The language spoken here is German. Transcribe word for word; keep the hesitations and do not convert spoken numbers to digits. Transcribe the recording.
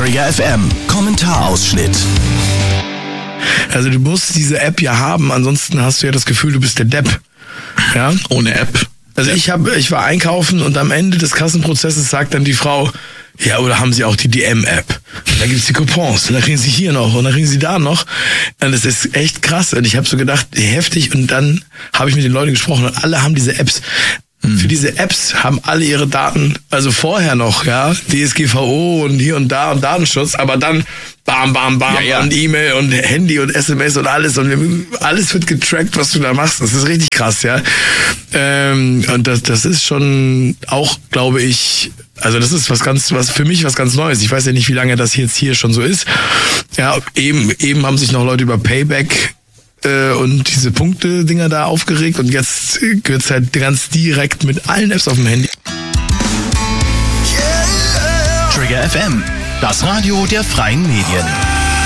Trigger F M, Kommentarausschnitt. Also du musst diese App ja haben, ansonsten hast du ja das Gefühl, du bist der Depp. Ja? Ohne App. Also ich habe, ich war einkaufen und am Ende des Kassenprozesses sagt dann die Frau, ja, oder haben Sie auch die D M-App? Und da gibt's die Coupons und dann kriegen Sie hier noch und dann kriegen Sie da noch. Und das ist echt krass. Und ich habe so gedacht, heftig. Und dann habe ich mit den Leuten gesprochen und alle haben diese Apps. Mhm. Für diese Apps haben alle ihre Daten, also vorher noch, ja, D S G V O und hier und da und Datenschutz, aber dann bam, bam, bam ja, ja. und E-Mail und Handy und S M S und alles und alles wird getrackt, was du da machst. Das ist richtig krass, ja. Ähm, und das, das ist schon auch, glaube ich, also das ist was ganz, was für mich was ganz Neues. Ich weiß ja nicht, wie lange das jetzt hier schon so ist. Ja, eben, eben haben sich noch Leute über Payback und diese Punkte-Dinger da aufgeregt und jetzt wird's halt ganz direkt mit allen Apps auf dem Handy. Trigger F M, das Radio der freien Medien.